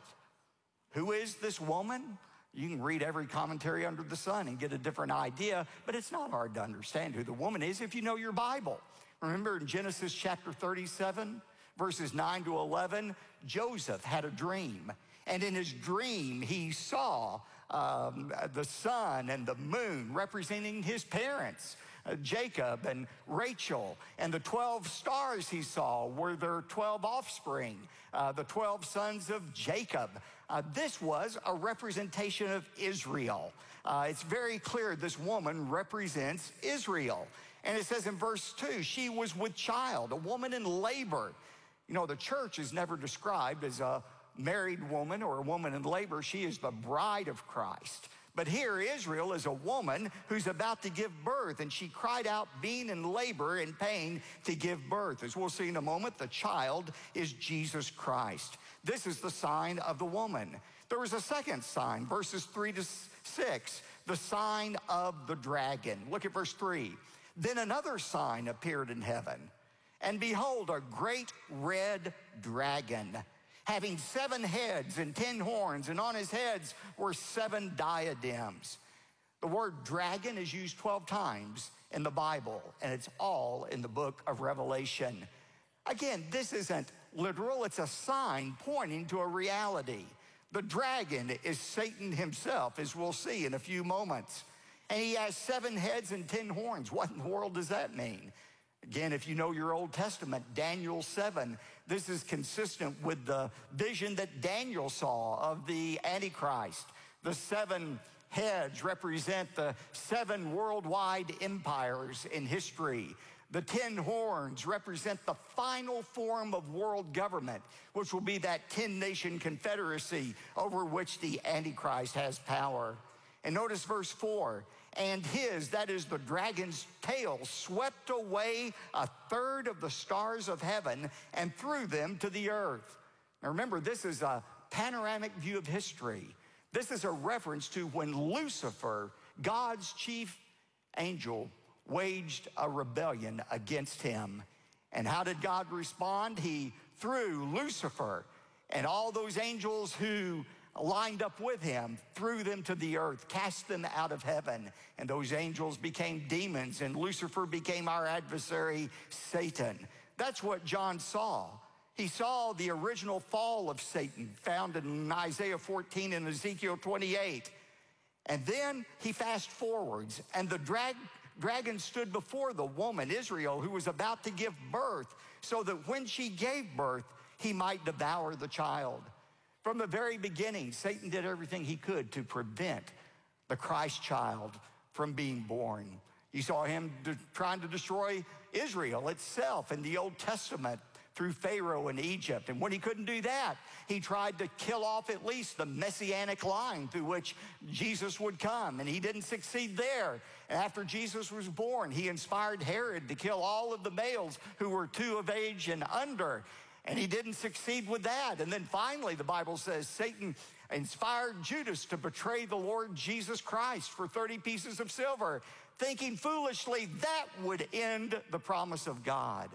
Who is this woman? You can read every commentary under the sun and get a different idea, but it's not hard to understand who the woman is if you know your Bible. Remember in Genesis chapter thirty-seven, verses nine to eleven, Joseph had a dream. And in his dream, he saw um, the sun and the moon representing his parents, uh, Jacob and Rachel. And the twelve stars he saw were their twelve offspring, uh, the twelve sons of Jacob. Uh, this was a representation of Israel. Uh, it's very clear this woman represents Israel. And it says in verse two, she was with child, a woman in labor. You know, the church is never described as a married woman or a woman in labor. She is the bride of Christ. But here, Israel is a woman who's about to give birth, and she cried out, being in labor and pain to give birth. As we'll see in a moment, the child is Jesus Christ. This is the sign of the woman. There was a second sign, verses three to six, the sign of the dragon. Look at verse three. Then another sign appeared in heaven, and behold, a great red dragon, having seven heads and ten horns, and on his heads were seven diadems. The word dragon is used twelve times in the Bible, and it's all in the book of Revelation. Again, this isn't literal, it's a sign pointing to a reality. The dragon is Satan himself, as we'll see in a few moments. And he has seven heads and ten horns. What in the world does that mean? Again, if you know your Old Testament, Daniel seven, this is consistent with the vision that Daniel saw of the Antichrist. The seven heads represent the seven worldwide empires in history. The ten horns represent the final form of world government, which will be that ten-nation confederacy over which the Antichrist has power. And notice verse four, and his, that is the dragon's tail, swept away a third of the stars of heaven and threw them to the earth. Now remember, this is a panoramic view of history. This is a reference to when Lucifer, God's chief angel, waged a rebellion against him. And how did God respond? He threw Lucifer and all those angels who lined up with him, threw them to the earth, cast them out of heaven. And those angels became demons, and Lucifer became our adversary, Satan. That's what John saw. He saw the original fall of Satan found in Isaiah fourteen and Ezekiel twenty-eight. And then he fast forwards, and the drag, dragon stood before the woman, Israel, who was about to give birth, so that when she gave birth, he might devour the child. From the very beginning, Satan did everything he could to prevent the Christ child from being born. You saw him de- trying to destroy Israel itself in the Old Testament through Pharaoh in Egypt. And when he couldn't do that, he tried to kill off at least the messianic line through which Jesus would come, and he didn't succeed there. And after Jesus was born, he inspired Herod to kill all of the males who were two of age and under. And he didn't succeed with that. And then finally, the Bible says, Satan inspired Judas to betray the Lord Jesus Christ for thirty pieces of silver, thinking foolishly that would end the promise of God.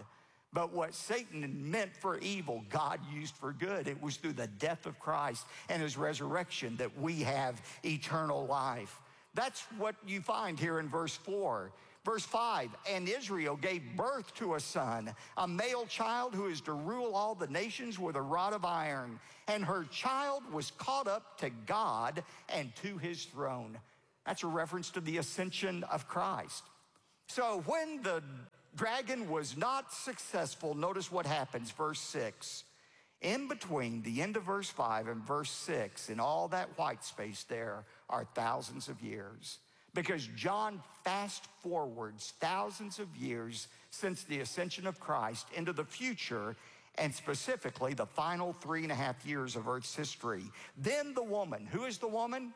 But what Satan meant for evil, God used for good. It was through the death of Christ and his resurrection that we have eternal life. That's what you find here in verse four. Verse five, and Israel gave birth to a son, a male child who is to rule all the nations with a rod of iron. And her child was caught up to God and to his throne. That's a reference to the ascension of Christ. So when the dragon was not successful, notice what happens, verse six. In between the end of verse five and verse six, in all that white space there are thousands of years. Because John fast forwards thousands of years since the ascension of Christ into the future, and specifically the final three and a half years of Earth's history. Then the woman, who is the woman?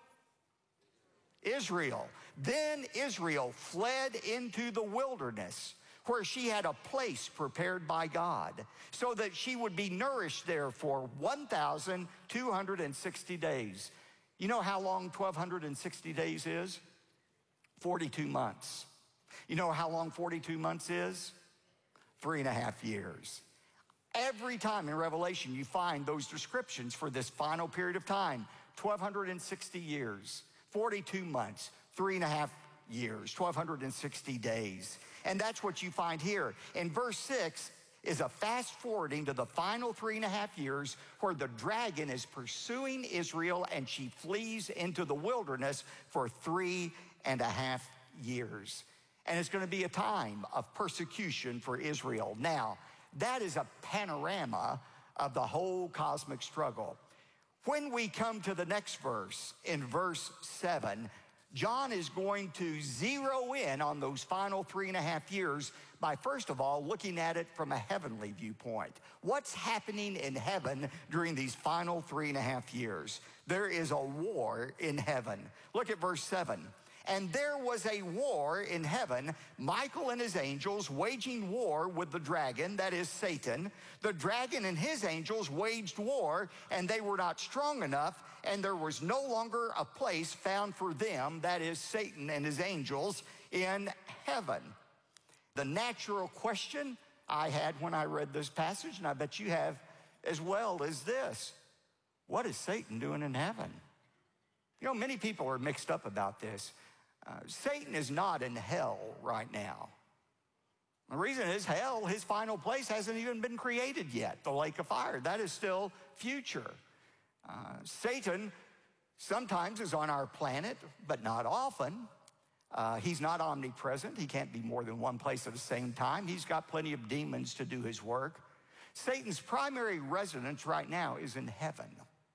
Israel. Then Israel fled into the wilderness, where she had a place prepared by God, so that she would be nourished there for one thousand two hundred sixty days. You know how long twelve sixty days is? forty-two months. You know how long forty-two months is? Three and a half years. Every time in Revelation you find those descriptions for this final period of time, twelve sixty years, forty-two months, three and a half years, twelve sixty days. And that's what you find here. In verse six is a fast forwarding to the final three and a half years where the dragon is pursuing Israel and she flees into the wilderness for three and a half years. And it's going to be a time of persecution for Israel. Now, that is a panorama of the whole cosmic struggle. When we come to the next verse, in verse seven, John is going to zero in on those final three and a half years by, first of all, looking at it from a heavenly viewpoint. What's happening in heaven during these final three and a half years? There is a war in heaven. Look at verse seven. And there was a war in heaven, Michael and his angels waging war with the dragon, that is Satan. The dragon and his angels waged war, and they were not strong enough, and there was no longer a place found for them, that is Satan and his angels, in heaven. The natural question I had when I read this passage, and I bet you have as well, is this: what is Satan doing in heaven? You know, many people are mixed up about this. Uh, Satan is not in hell right now. The reason is hell, his final place, hasn't even been created yet, the lake of fire. That is still future. Uh, Satan sometimes is on our planet, but not often. Uh, he's not omnipresent. He can't be more than one place at the same time. He's got plenty of demons to do his work. Satan's primary residence right now is in heaven.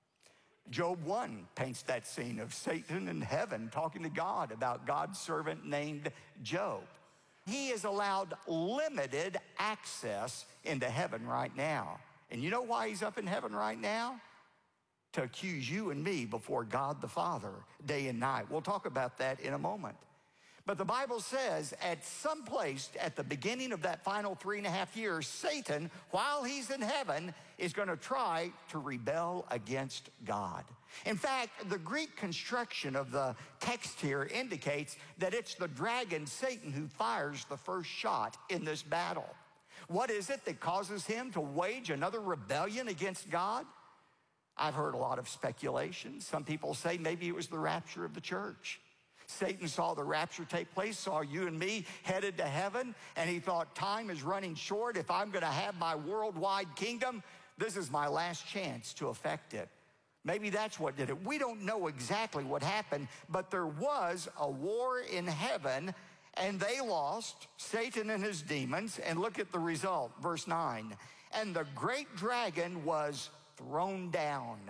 Job one paints that scene of Satan in heaven talking to God about God's servant named Job. He is allowed limited access into heaven right now. And you know why he's up in heaven right now? To accuse you and me before God the Father day and night. We'll talk about that in a moment. But the Bible says at some place at the beginning of that final three and a half years, Satan, while he's in heaven, is going to try to rebel against God. In fact, the Greek construction of the text here indicates that it's the dragon, Satan, who fires the first shot in this battle. What is it that causes him to wage another rebellion against God? I've heard a lot of speculation. Some people say maybe it was the rapture of the church. Satan saw the rapture take place, saw you and me headed to heaven, and he thought, time is running short. If I'm going to have my worldwide kingdom, this is my last chance to affect it. Maybe that's what did it. We don't know exactly what happened, but there was a war in heaven, and they lost, Satan and his demons. And look at the result, verse nine. And the great dragon was thrown down.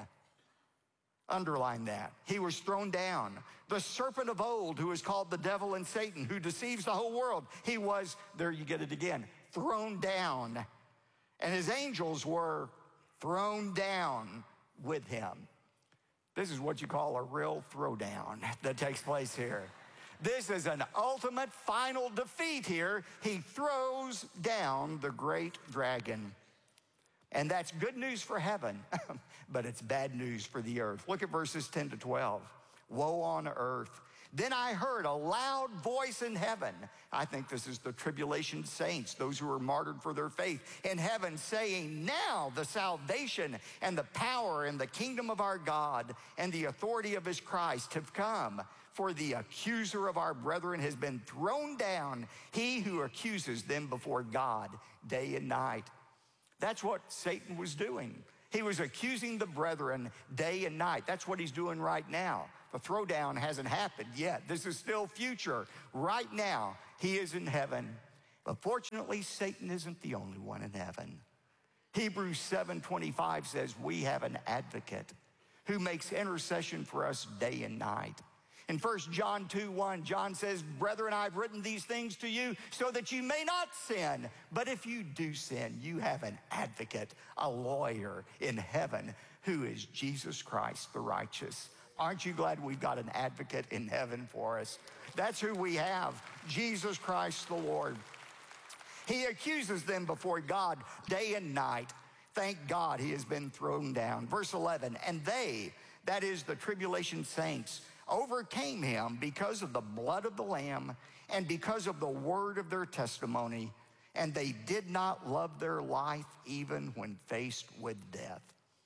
Underline that. He was thrown down. The serpent of old, who is called the devil and Satan, who deceives the whole world. He was, there you get it again, thrown down. And his angels were thrown down with him. This is what you call a real throwdown that takes place here. This is an ultimate final defeat here. He throws down the great dragon. And that's good news for heaven, but it's bad news for the earth. Look at verses ten to twelve. Woe on earth, Then I heard a loud voice in heaven. I think this is the tribulation saints, those who are martyred for their faith in heaven, saying, now the salvation and the power and the kingdom of our God and the authority of his Christ have come. For the accuser of our brethren has been thrown down, he who accuses them before God day and night. That's what Satan was doing. He was accusing the brethren day and night. That's what he's doing right now. The throwdown hasn't happened yet. This is still future. Right now, he is in heaven. But fortunately, Satan isn't the only one in heaven. Hebrews seven twenty-five says, we have an advocate who makes intercession for us day and night. In First John two one, John says, brethren, I've written these things to you so that you may not sin. But if you do sin, you have an advocate, a lawyer in heaven, who is Jesus Christ the righteous. Aren't you glad we've got an advocate in heaven for us? That's who we have, Jesus Christ the Lord. He accuses them before God day and night. Thank God he has been thrown down. Verse eleven, and they, that is the tribulation saints, overcame him because of the blood of the Lamb and because of the word of their testimony, and they did not love their life even when faced with death.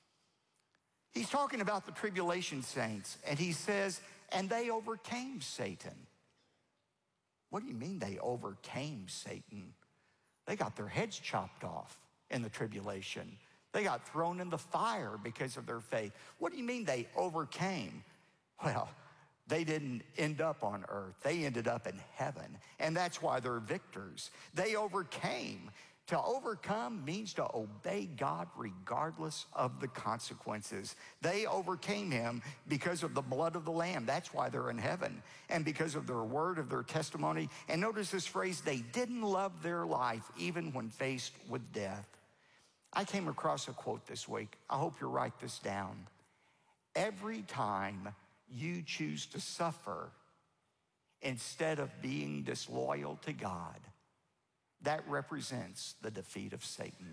He's talking about the tribulation saints, and he says, and they overcame Satan. What do you mean they overcame Satan? They got their heads chopped off in the tribulation. They got thrown in the fire because of their faith. What do you mean they overcame? Well, they didn't end up on earth. They ended up in heaven, and that's why they're victors. They overcame. To overcome means to obey God regardless of the consequences. They overcame him because of the blood of the Lamb. That's why they're in heaven. And because of their word, of their testimony. And notice this phrase, they didn't love their life even when faced with death. I came across a quote this week. I hope you'll write this down. Every time you choose to suffer instead of being disloyal to God, that represents the defeat of Satan.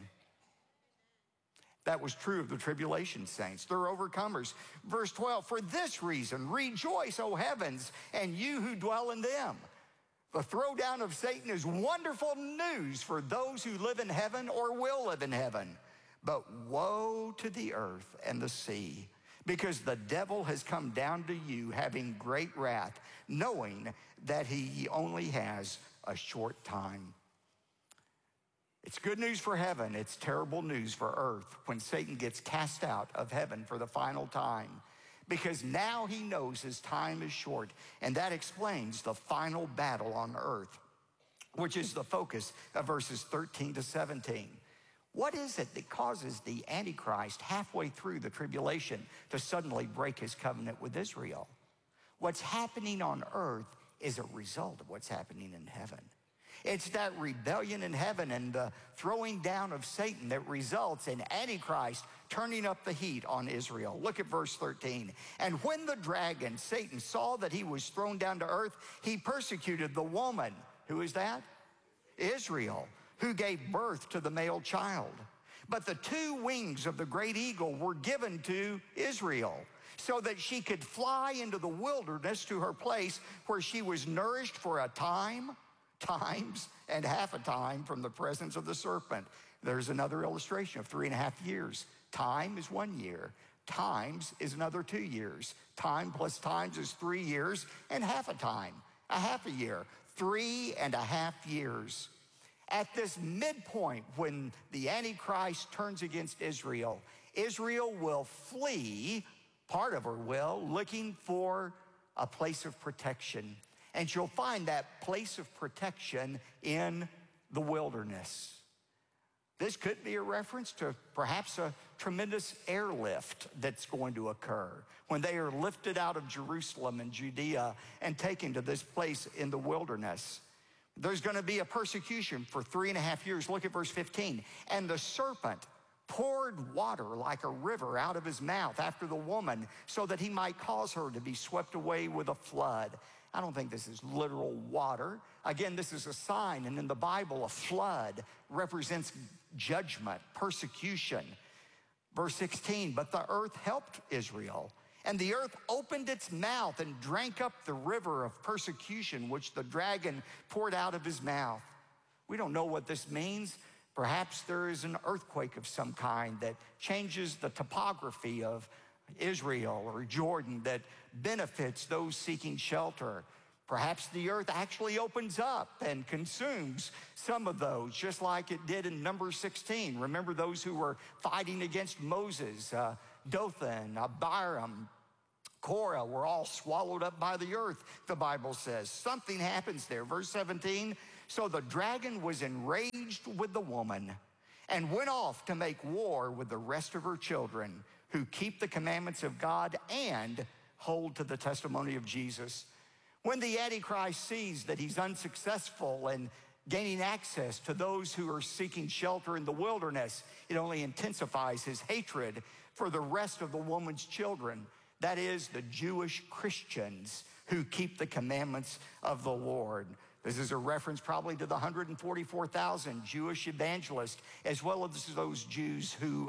That was true of the tribulation saints. They're overcomers. Verse twelve, for this reason, rejoice, O heavens, and you who dwell in them. The throwdown of Satan is wonderful news for those who live in heaven or will live in heaven. But woe to the earth and the sea, because the devil has come down to you having great wrath, knowing that he only has a short time. It's good news for heaven. It's terrible news for earth when Satan gets cast out of heaven for the final time, because now he knows his time is short, and that explains the final battle on earth, which is the focus of verses thirteen to seventeen. What is it that causes the Antichrist halfway through the tribulation to suddenly break his covenant with Israel? What's happening on earth is a result of what's happening in heaven. It's that rebellion in heaven and the throwing down of Satan that results in Antichrist turning up the heat on Israel. Look at verse thirteen. And when the dragon, Satan, saw that he was thrown down to earth, he persecuted the woman. Who is that? Israel, who gave birth to the male child. But the two wings of the great eagle were given to Israel, so that she could fly into the wilderness to her place where she was nourished for a time, times, and half a time from the presence of the serpent. There's another illustration of three and a half years. Time is one year. Times is another two years. Time plus times is three years and half a time, a half a year. Three and a half years. At this midpoint, when the Antichrist turns against Israel, Israel will flee, part of her will, looking for a place of protection. And she'll find that place of protection in the wilderness. This could be a reference to perhaps a tremendous airlift that's going to occur when they are lifted out of Jerusalem and Judea and taken to this place in the wilderness. There's going to be a persecution for three and a half years. Look at verse fifteen. And the serpent poured water like a river out of his mouth after the woman, so that he might cause her to be swept away with a flood. I don't think this is literal water. Again, this is a sign, and in the Bible, a flood represents judgment, persecution. Verse sixteen, but the earth helped Israel, And the earth opened its mouth and drank up the river of persecution which the dragon poured out of his mouth. We don't know what this means. Perhaps there is an earthquake of some kind that changes the topography of Israel or Jordan that benefits those seeking shelter. Perhaps the earth actually opens up and consumes some of those, just like it did in Numbers sixteen. Remember those who were fighting against Moses, uh, Dothan, Abiram, Korah were all swallowed up by the earth, the Bible says. Something happens there. Verse seventeen, so the dragon was enraged with the woman and went off to make war with the rest of her children who keep the commandments of God and hold to the testimony of Jesus. When the Antichrist sees that he's unsuccessful in gaining access to those who are seeking shelter in the wilderness, it only intensifies his hatred for the rest of the woman's children. That is, the Jewish Christians who keep the commandments of the Lord. This is a reference probably to the one hundred forty-four thousand Jewish evangelists, as well as those Jews who